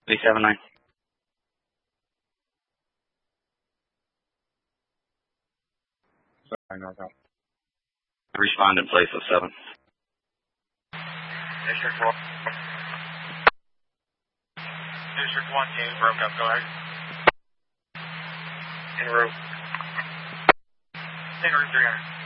379. Sorry, no, no. Respond in place of 7. District 1. District 1 team broke up. Go ahead. En route. En route 300.